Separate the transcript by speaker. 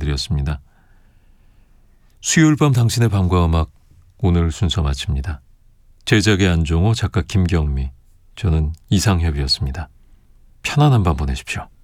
Speaker 1: 들려드렸습니다. 수요일 밤 당신의 밤과 음악, 오늘 순서 마칩니다. 제작의 안종호, 작가 김경미, 저는 이상협이었습니다. 편안한 밤 보내십시오.